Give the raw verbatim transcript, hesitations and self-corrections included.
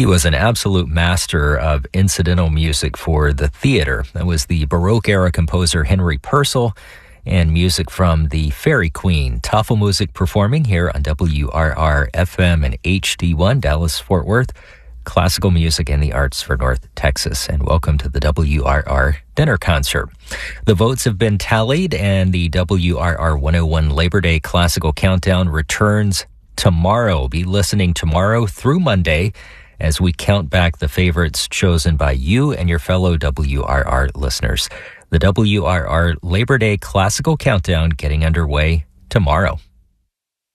He was an absolute master of incidental music for the theater. That was the Baroque-era composer Henry Purcell, and music from the Fairy Queen. Tafelmusik performing here on W R R F M and H D one, Dallas-Fort Worth. Classical music and the arts for North Texas. And welcome to the W R R Dinner Concert. The votes have been tallied, and the W R R one oh one Labor Day Classical Countdown returns tomorrow. Be listening tomorrow through Monday as we count back the favorites chosen by you and your fellow W R R listeners. The W R R Labor Day Classical Countdown getting underway tomorrow.